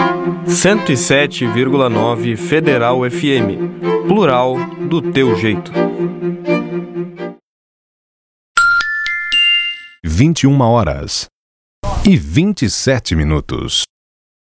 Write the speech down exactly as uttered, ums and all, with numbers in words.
cento e sete vírgula nove Federal F M. Plural do teu jeito. vinte e uma horas e vinte e sete minutos.